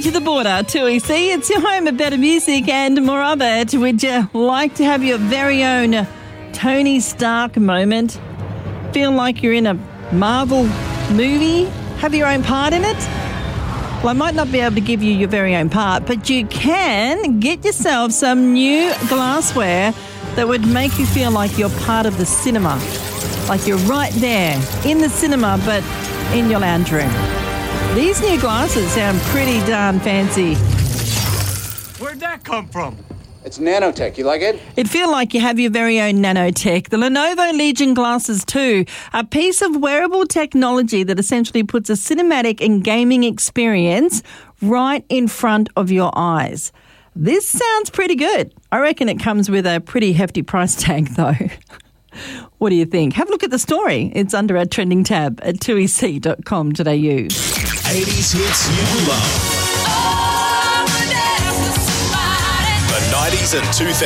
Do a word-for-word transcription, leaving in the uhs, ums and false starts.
to the border, two E C. It's your home of better music and more of it. Would you like to have your very own Tony Stark moment? Feel like you're in a Marvel movie? Have your own part in it? Well, I might not be able to give you your very own part, but you can get yourself some new glassware that would make you feel like you're part of the cinema. Like you're right there in the cinema, but in your lounge room. These new glasses sound pretty darn fancy. Where'd that come from? It's nanotech. You like it? It'd feel like you have your very own nanotech. The Lenovo Legion Glasses two, a piece of wearable technology that essentially puts a cinematic and gaming experience right in front of your eyes. This sounds pretty good. I reckon it comes with a pretty hefty price tag, though. What do you think? Have a look at the story. It's under our trending tab at two e c dot com dot a u. eighties hits you love. The nineties and two thousands.